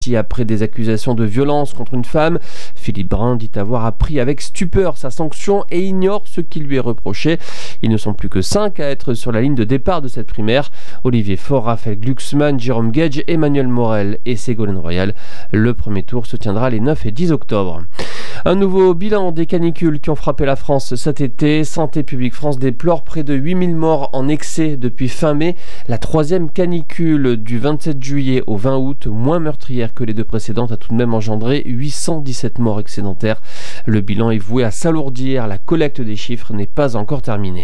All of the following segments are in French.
Après des accusations de violence contre une femme, Philippe Brun dit avoir appris avec stupeur sa sanction et ignore ce qui lui est reproché. Ils ne sont plus que 5 à être sur la ligne de départ de cette primaire. Olivier Faure, Raphaël Glucksmann, Jérôme Gage, Emmanuel Morel et Ségolène Royal. Le premier tour se tiendra les 9 et 10 octobre. Un nouveau bilan des canicules qui ont frappé la France cet été. Santé publique France déplore près de 8000 morts en excès depuis fin mai. La troisième canicule du 27 juillet au 20 août, moins meurtrière que les deux précédentes, a tout de même engendré 817 morts excédentaires. Le bilan est voué à s'alourdir. La collecte des chiffres n'est pas encore terminée.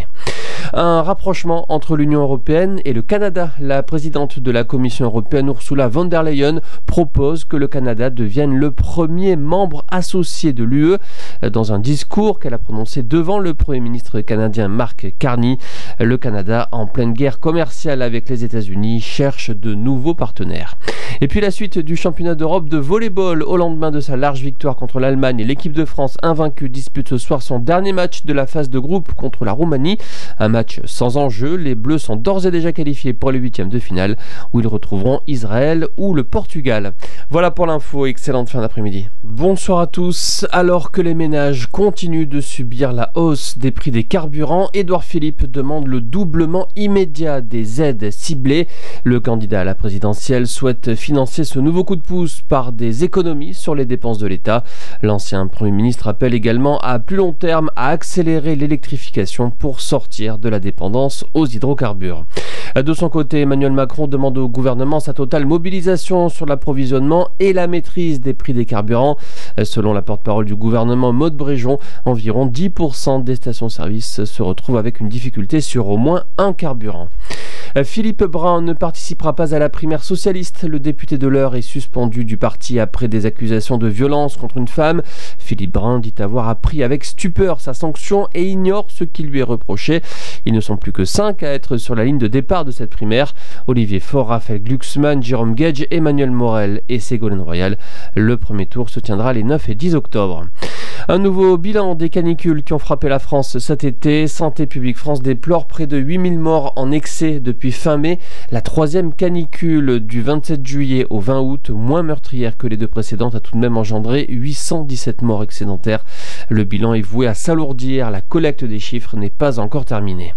Un rapprochement entre l'Union européenne et le Canada. La présidente de la Commission européenne, Ursula von der Leyen, propose que le Canada devienne le premier membre associé de l'UE. Dans un discours qu'elle a prononcé devant le Premier ministre canadien Mark Carney, le Canada, en pleine guerre commerciale avec les États-Unis, cherche de nouveaux partenaires. Et puis la suite du championnat d'Europe de volley-ball. Au lendemain de sa large victoire contre l'Allemagne, l'équipe de France invaincue dispute ce soir son dernier match de la phase de groupe contre la Roumanie. Un match sans enjeu, les Bleus sont d'ores et déjà qualifiés pour les huitièmes de finale où ils retrouveront Israël ou le Portugal. Voilà pour l'info, excellente fin d'après-midi. Bonsoir à tous. Alors que les ménages continuent de subir la hausse des prix des carburants, Édouard Philippe demande le doublement immédiat des aides ciblées. Le candidat à la présidentielle souhaite financer ce nouveau coup de pouce par des économies sur les dépenses de l'État. L'ancien Premier ministre appelle également à plus long terme à accélérer l'électrification pour sortir de la dépendance aux hydrocarbures. De son côté, Emmanuel Macron demande au gouvernement sa totale mobilisation sur l'approvisionnement et la maîtrise des prix des carburants. Selon la porte-parole du gouvernement, Maude Bréjon, environ 10% des stations-service se retrouvent avec une difficulté sur au moins un carburant. Philippe Brun ne participera pas à la primaire socialiste. Le député de l'Eure est suspendu du parti après des accusations de violence contre une femme. Philippe Brun dit avoir appris avec stupeur sa sanction et ignore ce qui lui est reproché. Ils ne sont plus que 5 à être sur la ligne de départ de cette primaire. Olivier Faure, Raphaël Glucksmann, Jérôme Gage, Emmanuel Morel et Ségolène Royal. Le premier tour se tiendra les 9 et 10 octobre. Un nouveau bilan des canicules qui ont frappé la France cet été. Santé publique France déplore près de 8000 morts en excès depuis fin mai. La troisième canicule du 27 juillet au 20 août, moins meurtrière que les deux précédentes, a tout de même engendré 817 morts excédentaires. Le bilan est voué à s'alourdir. La collecte des chiffres n'est pas encore terminée.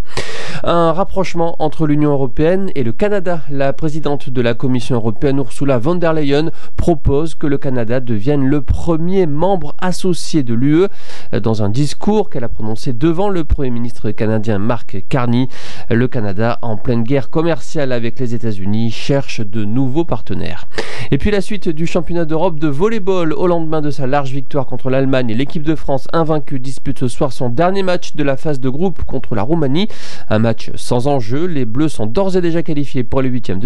Un rapprochement entre l'Union européenne et le Canada. La présidente de la Commission européenne, Ursula von der Leyen, propose que le Canada devienne le premier membre associé de l'UE. Dans un discours qu'elle a prononcé devant le Premier ministre canadien Mark Carney, le Canada, en pleine guerre commerciale avec les États-Unis, cherche de nouveaux partenaires. Et puis la suite du championnat d'Europe de volley-ball. Au lendemain de sa large victoire contre l'Allemagne, l'équipe de France invaincue dispute ce soir son dernier match de la phase de groupe contre la Roumanie. Un match sans enjeu, les Bleus sont d'ores et déjà qualifiés pour les huitièmes de